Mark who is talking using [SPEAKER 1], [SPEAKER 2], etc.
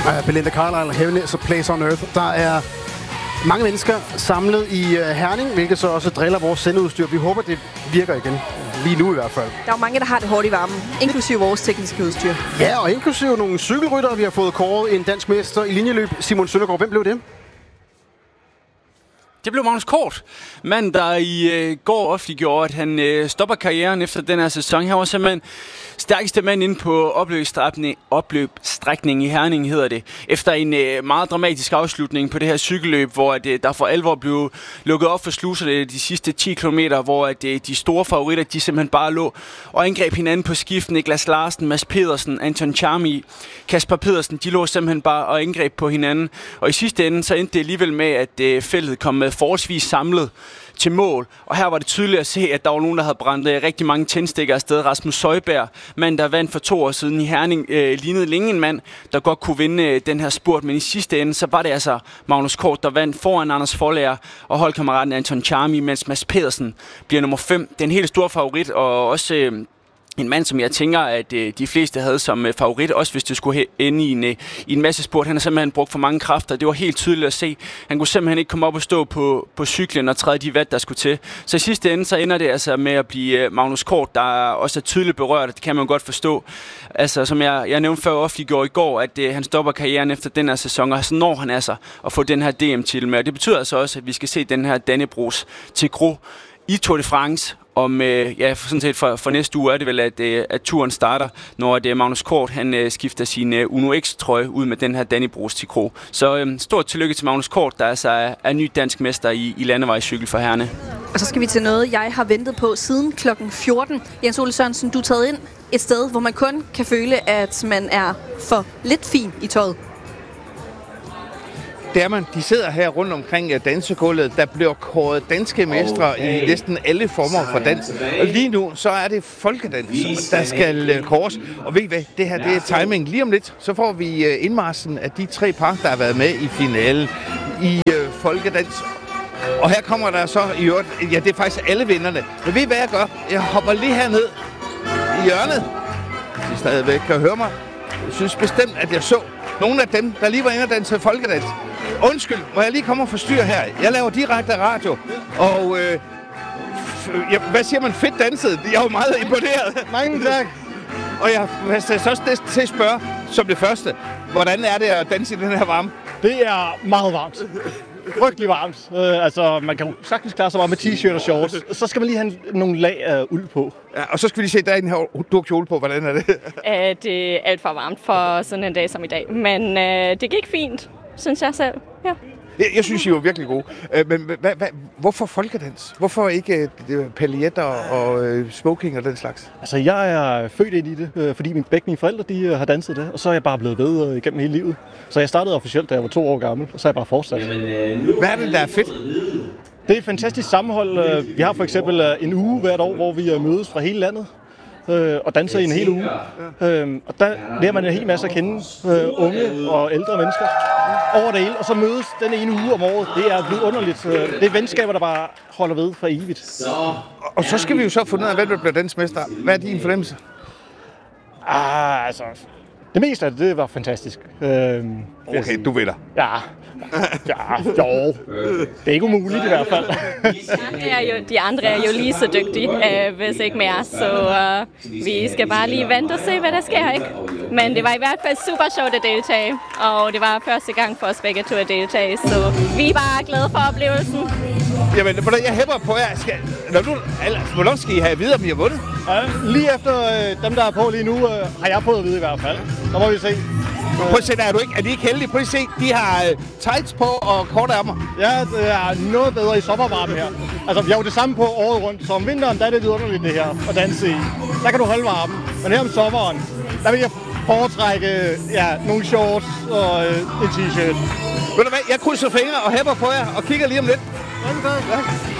[SPEAKER 1] Belinda Carlisle, Heaven is a Place on Earth. Der er mange mennesker samlet i Herning, hvilket så også driller vores sendeudstyr. Vi håber, det virker igen. Lige nu i hvert fald.
[SPEAKER 2] Der er jo mange, der har det hårdt i varmen, inklusive vores tekniske udstyr.
[SPEAKER 1] Ja, og inklusive nogle cykelryttere. Vi har fået kåret en dansk mester i linjeløb, Simon Søndergaard. Hvem blev det?
[SPEAKER 3] Det blev Magnus Kort, mand, der i går offentliggjorde, at han stopper karrieren efter den her sæson. Han var simpelthen stærkeste mand inde på opløbsstrækningen i Herning, hedder det. Efter en meget dramatisk afslutning på det her cykelløb, hvor der for alvor blev lukket op for sluserne de sidste 10 kilometer, hvor de store favoritter, de simpelthen bare lå og angreb hinanden på skift. Niklas Larsen, Mads Pedersen, Anton Charmi, Kasper Pedersen, de lå simpelthen bare og angreb på hinanden. Og i sidste ende, så endte det alligevel med, at feltet kom med forholdsvis samlet til mål. Og her var det tydeligt at se, at der var nogen, der havde brændt rigtig mange tændstikker afsted. Rasmus Søjberg, mand, der vandt for 2 år siden i Herning, lignede længe en mand, der godt kunne vinde den her spurt. Men i sidste ende, så var det altså Magnus Kort, der vandt foran Anders Forlager og holdkammeraten Anton Charmi, mens Mads Pedersen bliver nummer 5. Det er en helt stor favorit, og også en mand, som jeg tænker, at de fleste havde som favorit, også hvis det skulle ende i en masse spurt. Han har simpelthen brugt for mange kræfter. Det var helt tydeligt at se. Han kunne simpelthen ikke komme op og stå på cyklen og træde de watt, der skulle til. Så i sidste ende, så ender det altså med at blive Magnus Kort, der også er tydeligt berørt. Det kan man godt forstå. Altså, som jeg nævnte før offentliggjorde i går, at han stopper karrieren efter den her sæson, og så når han altså at få den her DM-titel med. Og det betyder altså også, at vi skal se den her Dannebrogs til Gro i Tour de France. Om, sådan set for næste uge er det vel, at turen starter, når det Magnus Kort han skifter sin Uno X-trøje ud med den her Dannebrogs til Gro. Så stort tillykke til Magnus Kort, der altså er ny dansk mester i landevejscykel for Herne.
[SPEAKER 2] Og så skal vi til noget, jeg har ventet på siden klokken 14. Jens Ole Sørensen, du er taget ind et sted, hvor man kun kan føle, at man er for lidt fin i tøjet.
[SPEAKER 4] Det er man. De sidder her rundt omkring dansegulvet, der bliver kåret danske mestre i næsten alle former for dans. Og lige nu, så er det folkedans, der skal kåres. Og ved I hvad? Det her, det er timing. Lige om lidt, så får vi indmarsen af de 3 par, der har været med i finalen i folkedans. Og her kommer der så i øvrigt, ja, det er faktisk alle vinderne. Men ved I hvad jeg gør? Jeg hopper lige herned i hjørnet. I stadigvæk kan høre mig. Jeg synes bestemt, at jeg så nogle af dem, der lige var inde og danse folkedans. Undskyld, må jeg lige komme og forstyrre her? Jeg laver direkte radio, og hvad siger man? Fedt danset. Jeg er jo meget imponeret.
[SPEAKER 5] Mange tak.
[SPEAKER 4] Og jeg vil så til at spørge som det første, hvordan er det at danse i den her varme?
[SPEAKER 5] Det er meget varmt. Frygtelig varmt. Altså, man kan sagtens klare sig bare med t-shirt og shorts. Så skal man lige have nogle lag af uld på.
[SPEAKER 4] Ja, og så skal vi lige se, der er den her kjole på. Hvordan er det?
[SPEAKER 6] Det er alt for varmt for sådan en dag som i dag. Men det gik fint, synes jeg selv. Ja.
[SPEAKER 4] Jeg synes, I var virkelig gode. Men hvorfor folkedans? Hvorfor ikke paljetter og smoking og den slags?
[SPEAKER 5] Altså, jeg er født ind i det, fordi begge mine forældre de har danset det, og så er jeg bare blevet ved igennem hele livet. Så jeg startede officielt, da jeg var 2 år gammel, og så er jeg bare fortsat.
[SPEAKER 4] Hvad er det, der er fedt?
[SPEAKER 5] Det er et fantastisk sammenhold. Vi har for eksempel en uge hvert år, hvor vi mødes fra hele landet og danser i en hel uge. Og der lærer man en hel masse at kende, unge og ældre mennesker over det hele, og så mødes den ene uge om året. Det er vidunderligt. Det er venskaber, der bare holder ved for evigt.
[SPEAKER 4] Og så skal vi jo så finde ud af, hvem der bliver dansk mester. Hvad er din fornemmelse?
[SPEAKER 5] Altså, det meste af det var fantastisk.
[SPEAKER 4] Okay, du vinder.
[SPEAKER 5] Ja, jo. Det er ikke umuligt i hvert fald.
[SPEAKER 6] De andre er jo lige så dygtige, hvis ikke mere. Så vi skal bare lige vente og se, hvad der sker, ikke? Men det var i hvert fald super sjovt at deltage. Og det var første gang for os begge to at deltage. Så vi er bare glade for oplevelsen.
[SPEAKER 4] Jamen, jeg hæpper på jer. Hvornår skal I have at vide, om I har vundet?
[SPEAKER 5] Ja, lige efter dem, der er på lige nu, har jeg fået at vide i hvert fald. Så må vi se.
[SPEAKER 4] Prøv at se, er de ikke heldige? Prøv at se, de har tights på og korte ærmer.
[SPEAKER 5] Ja, det er noget bedre i sommervarme her. Altså, vi har jo det samme på året rundt, så om vinteren, der er det vidunderligt det her at danse i. Der kan du holde varmen. Men her om sommeren, der vil jeg foretrække nogle shorts og en t-shirt.
[SPEAKER 4] Ved du hvad, jeg krydser fingre og hæpper på jer og kigger lige om lidt.
[SPEAKER 5] Ja.